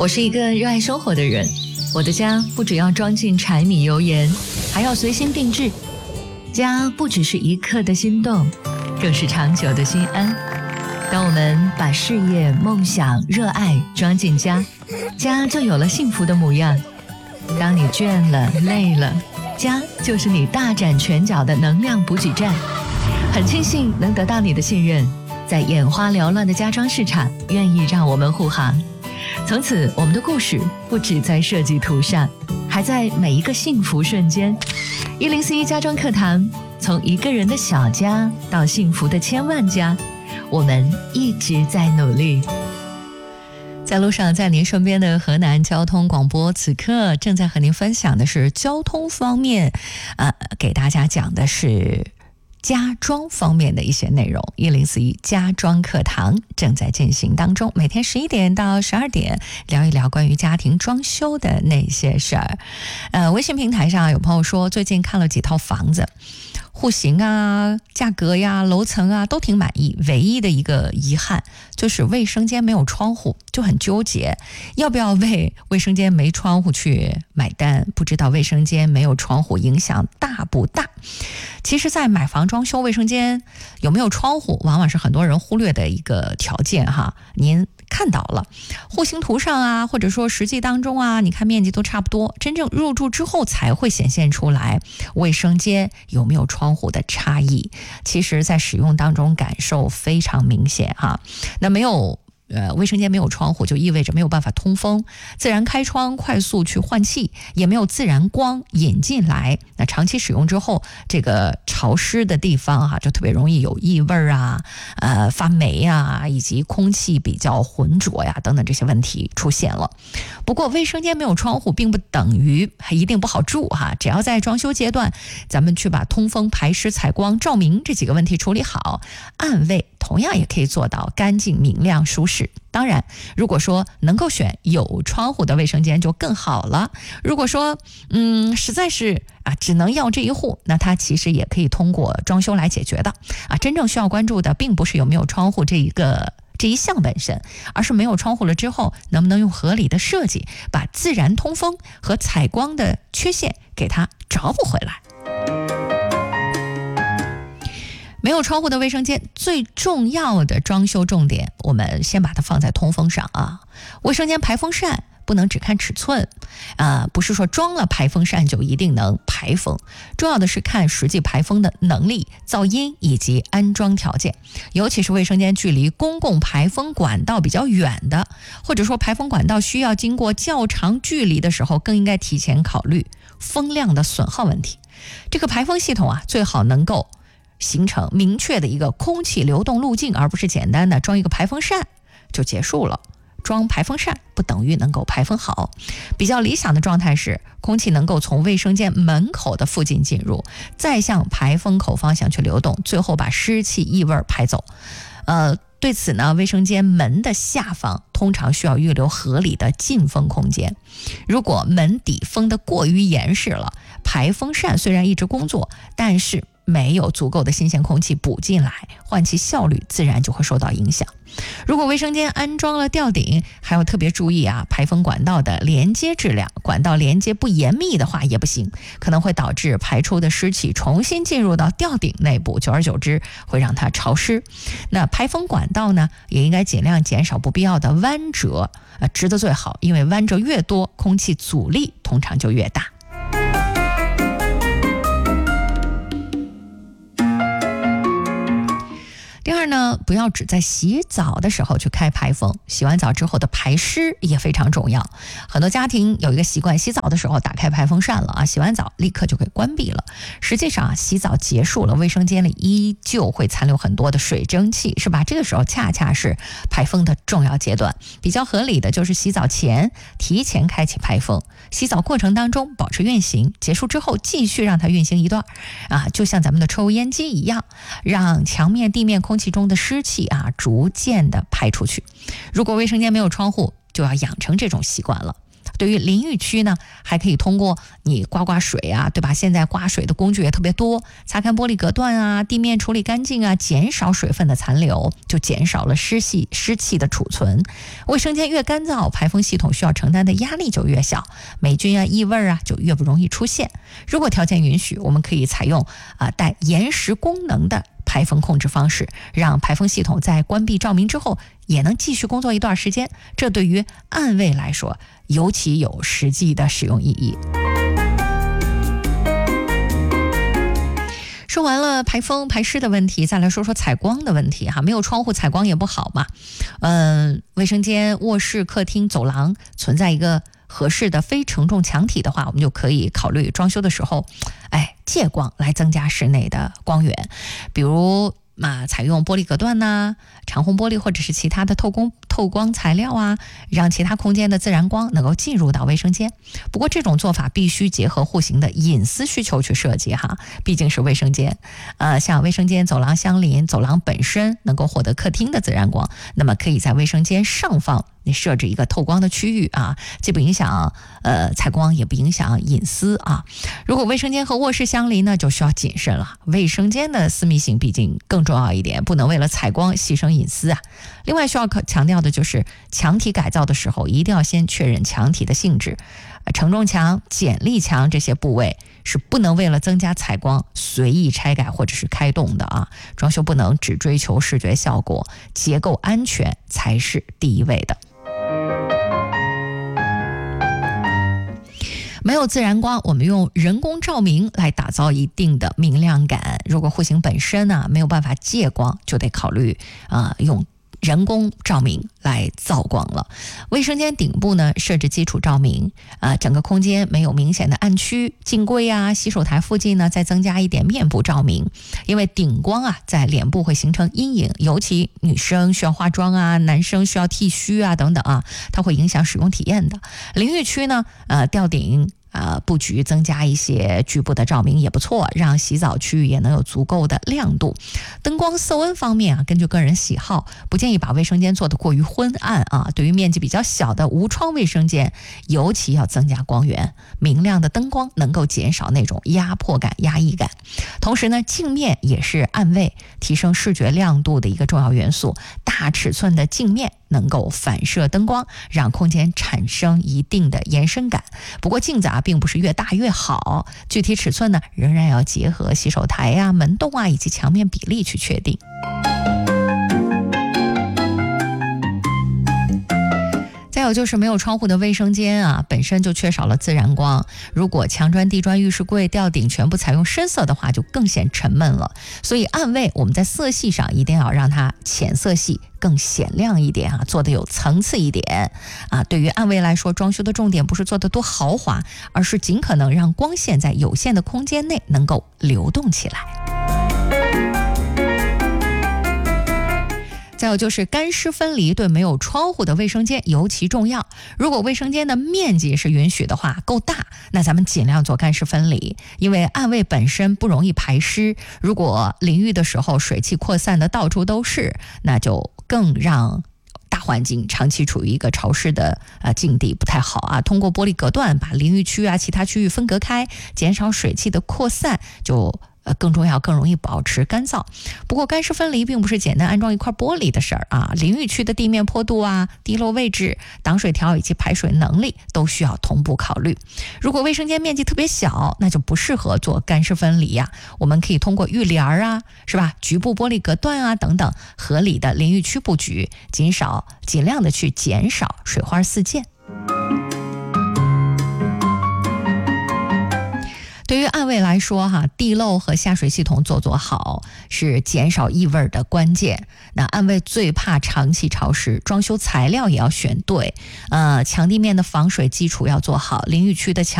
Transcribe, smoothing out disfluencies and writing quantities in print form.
我是一个热爱生活的人，我的家不只要装进柴米油盐，还要随心定制。家不只是一刻的心动，更是长久的心安。当我们把事业、梦想、热爱装进家，家就有了幸福的模样。当你倦了、累了，家就是你大展拳脚的能量补给站。很庆幸能得到你的信任，在眼花缭乱的家装市场，愿意让我们护航。从此，我们的故事不只在设计图上，还在每一个幸福瞬间。1041家装课堂，从一个人的小家到幸福的千万家，我们一直在努力。在路上，在您身边的河南交通广播，此刻正在和您分享的是交通方面，给大家讲的是家装方面的一些内容。1041家装课堂正在进行当中，每天11点到12点聊一聊关于家庭装修的那些事儿。微信平台上有朋友说，最近看了几套房子，户型啊、价格呀、楼层啊都挺满意，唯一的一个遗憾就是卫生间没有窗户，就很纠结，要不要为卫生间没窗户去买单？不知道卫生间没有窗户影响大不大？其实在买房装修，卫生间有没有窗户往往是很多人忽略的一个条件哈。您看到了户型图上啊，或者说实际当中啊，你看面积都差不多，真正入住之后才会显现出来卫生间有没有窗户的差异。其实在使用当中感受非常明显哈。那没有卫生间没有窗户，就意味着没有办法通风，自然开窗快速去换气，也没有自然光引进来。那长期使用之后，这个潮湿的地方就特别容易有异味啊、发霉啊，以及空气比较浑浊呀等等这些问题出现了。不过卫生间没有窗户并不等于还一定不好住哈，只要在装修阶段，咱们去把通风、排湿、采光、照明这几个问题处理好，暗卫同样也可以做到干净、明亮、舒适。当然，如果说能够选有窗户的卫生间就更好了。如果说实在是只能要这一户，那它其实也可以通过装修来解决的真正需要关注的并不是有没有窗户这一项本身，而是没有窗户了之后，能不能用合理的设计把自然通风和采光的缺陷给它找补回来。没有窗户的卫生间最重要的装修重点，我们先把它放在通风上啊。卫生间排风扇不能只看尺寸不是说装了排风扇就一定能排风，重要的是看实际排风的能力、噪音以及安装条件。尤其是卫生间距离公共排风管道比较远的，或者说排风管道需要经过较长距离的时候，更应该提前考虑风量的损耗问题。这个排风系统最好能够形成明确的一个空气流动路径，而不是简单的装一个排风扇就结束了。装排风扇不等于能够排风好，比较理想的状态是空气能够从卫生间门口的附近进入，再向排风口方向去流动，最后把湿气异味排走。对此呢，卫生间门的下方通常需要预留合理的进风空间。如果门底封得过于严实了，排风扇虽然一直工作，但是没有足够的新鲜空气补进来，换气效率自然就会受到影响。如果卫生间安装了吊顶，还要特别注意排风管道的连接质量，管道连接不严密的话也不行，可能会导致排出的湿气重新进入到吊顶内部，久而久之会让它潮湿。那排风管道呢，也应该尽量减少不必要的弯折，直的最好，因为弯折越多，空气阻力通常就越大。第二呢，不要只在洗澡的时候去开排风，洗完澡之后的排湿也非常重要。很多家庭有一个习惯，洗澡的时候打开排风扇了洗完澡立刻就给关闭了。实际上洗澡结束了，卫生间里依旧会残留很多的水蒸气，是吧？这个时候恰恰是排风的重要阶段。比较合理的就是洗澡前提前开启排风，洗澡过程当中保持运行，结束之后继续让它运行一段就像咱们的抽烟机一样，让墙面、地面空气中的湿气逐渐的排出去。如果卫生间没有窗户，就要养成这种习惯了。 对于淋浴区呢，还可以通过你刮水啊，对吧？现在刮水的工具也特别多，擦干玻璃隔断啊，地面处理干净啊，减少水分的残留，就减少了湿气的储存。卫生间越干燥，排风系统需要承担的压力就越小，霉菌啊、异味啊就越不容易出现。如果条件允许，我们可以采用带延时功能的排风控制方式，让排风系统在关闭照明之后也能继续工作一段时间，这对于暗卫来说尤其有实际的使用意义。说完了排风排湿的问题，再来说说采光的问题哈。没有窗户采光也不好嘛。卫生间、卧室、客厅、走廊存在一个合适的非承重墙体的话，我们就可以考虑装修的时候借光来增加室内的光源，比如采用玻璃隔断呐、长虹玻璃或者是其他的透光材料啊，让其他空间的自然光能够进入到卫生间。不过这种做法必须结合户型的隐私需求去设计哈，毕竟是卫生间。像卫生间走廊相邻，走廊本身能够获得客厅的自然光，那么可以在卫生间上方你设置一个透光的区域啊，既不影响采光，也不影响隐私啊。如果卫生间和卧室相邻呢，就需要谨慎了。卫生间的私密性毕竟更重要一点，不能为了采光牺牲隐私啊。另外需要强调的就是墙体改造的时候，一定要先确认墙体的性质。承重墙、剪力墙这些部位是不能为了增加采光随意拆改或者是开动的啊。装修不能只追求视觉效果，结构安全才是第一位的。没有自然光，我们用人工照明来打造一定的明亮感。如果户型本身没有办法借光，就得考虑用人工照明来造光了。卫生间顶部呢设置基础照明，整个空间没有明显的暗区，镜柜啊、洗手台附近呢再增加一点面部照明，因为顶光在脸部会形成阴影，尤其女生需要化妆啊，男生需要剃须啊等等它会影响使用体验的。淋浴区呢吊顶布局增加一些局部的照明也不错，让洗澡区域也能有足够的亮度。灯光色温方面根据个人喜好，不建议把卫生间做得过于昏暗对于面积比较小的无窗卫生间，尤其要增加光源，明亮的灯光能够减少那种压迫感、压抑感。同时呢，镜面也是暗卫提升视觉亮度的一个重要元素。大尺寸的镜面能够反射灯光，让空间产生一定的延伸感。不过镜子并不是越大越好，具体尺寸呢仍然要结合洗手台门洞以及墙面比例去确定。再有就是没有窗户的卫生间本身就缺少了自然光。如果墙砖、地砖、浴室柜、吊顶全部采用深色的话，就更显沉闷了。所以暗卫我们在色系上一定要让它浅色系更显亮一点做得有层次一点对于暗卫来说，装修的重点不是做得多豪华，而是尽可能让光线在有限的空间内能够流动起来。再有就是干湿分离对没有窗户的卫生间尤其重要。如果卫生间的面积是允许的话，够大，那咱们尽量做干湿分离。因为暗卫本身不容易排湿，如果淋浴的时候水汽扩散的到处都是，那就更让大环境长期处于一个潮湿的境地不太好通过玻璃隔断把淋浴区其他区域分隔开，减少水汽的扩散，就更重要，更容易保持干燥。不过干湿分离并不是简单安装一块玻璃的事儿淋浴区的地面坡度滴漏位置、挡水条以及排水能力都需要同步考虑。如果卫生间面积特别小，那就不适合做干湿分离我们可以通过浴帘是吧，局部玻璃隔断等等合理的淋浴区布局，尽量的去减少水花四溅。对于暗卫来说地漏和下水系统做好是减少异味的关键。那暗卫最怕长期潮湿，装修材料也要选对，墙地面的防水基础要做好，淋浴区的墙